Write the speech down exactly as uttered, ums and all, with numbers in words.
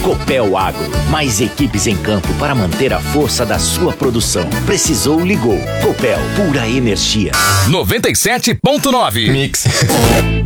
Copel Agro, mais equipes em campo para manter a força da sua produção. Precisou, ligou. Copel, pura energia. noventa e sete ponto nove. Mix.